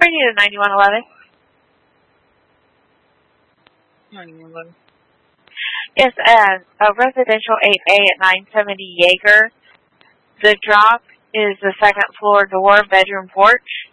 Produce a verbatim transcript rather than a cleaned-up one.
Bring you to ninety-one eleven. ninety-one eleven. Yes, uh, a residential eight A at nine seventy Yeager. The drop is the second floor door, bedroom porch.